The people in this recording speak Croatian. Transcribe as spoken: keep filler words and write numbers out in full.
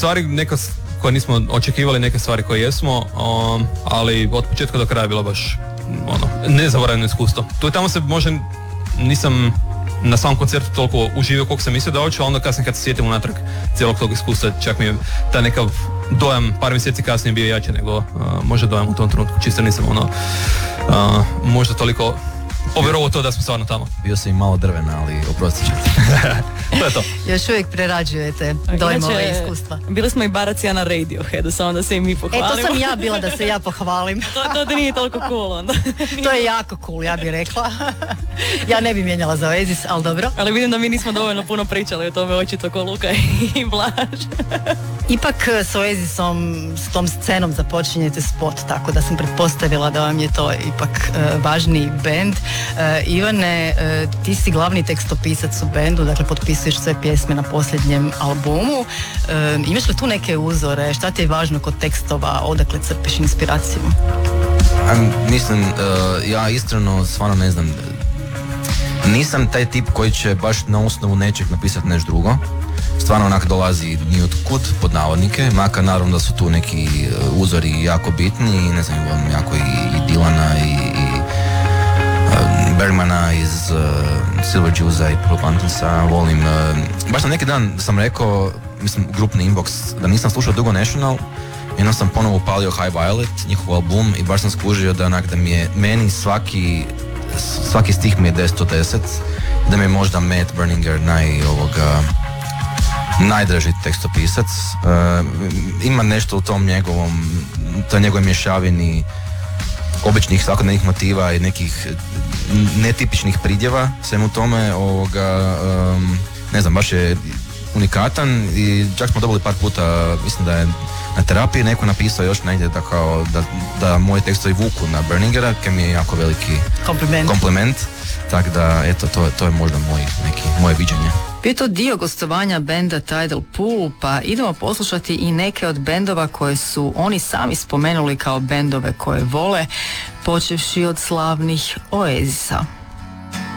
stvari, neka koje nismo očekivali, neke stvari koje jesmo, um, ali od početka do kraja je bilo baš ono, nezaboravno iskustvo. Tu i tamo se možda nisam na samom koncertu toliko uživio koliko sam mislio da hoću, a onda kasnije kad se sjetim unatrag cijelog tog iskustva, čak mi je taj nekav dojam par mjeseci kasnije bio jači nego uh, možda dojam u tom trenutku, čisto nisam ono uh, možda toliko povjerovao to da smo stvarno tamo. Bio sam i malo drvena, ali oprostit ćete. To je to. Još uvijek prerađujete dojmove i iskustva. Bili smo i Baracija na Radioheadu, samo da se i mi pohvalimo. E, to sam ja bila, da se ja pohvalim. to, to ti nije toliko cool onda. To je jako cool, ja bih rekla. Ja ne bi mijenjala za Oasis, ali dobro. Ali vidim da mi nismo dovoljno puno pričali o tome, očito ko Luka i Blaž. Ipak s Oasisom, s tom scenom započinjete spot, tako da sam pretpostavila da vam je to ipak uh, važniji bend. Uh, Ivane, uh, ti si glavni tekstopisac u bendu, dakle potpisuješ sve pjesme na posljednjem albumu. Uh, imaš li tu neke uzore? Šta ti je važno kod tekstova? Odakle crpiš inspiraciju? Um, mislim, uh, ja iskreno stvarno ne znam. Nisam taj tip koji će baš na osnovu nečeg napisati nešto drugo. Stvarno onak dolazi ni od kud, pod navodnike, makar naravno da su tu neki uh, uzori jako bitni, ne znam, volim jako i, i Dylana i, i uh, Bergmana iz uh, Silver Jewsa i Purple Pantinsa, volim, uh, baš na neki dan sam rekao, mislim, grupni inbox, da nisam slušao dugo National, jednom sam ponovo upalio High Violet, njihov album, i baš sam skužio da onak da mi je, meni svaki, svaki stih mi je deset od deset, da mi je možda Matt Berninger naj ovoga, najdraži tekstopisac. Uh, ima nešto u tom njegovom, toj njegovoj mješavini običnih svakodnevnih motiva i nekih netipičnih pridjeva svemu tome, ovoga, um, ne znam, baš je unikatan i čak smo dobili par puta, mislim da je na terapiji neko napisao još negdje da, kao, da, da moji tekstovi vuku na Berningera, kaj mi je jako veliki kompliment, kompliment. Tako da, eto, to, to je možda moj, neki, moje viđenje. Bio je to dio gostovanja benda Tidal Pool, pa idemo poslušati i neke od bendova koje su oni sami spomenuli kao bendove koje vole, počevši od slavnih Oasisa.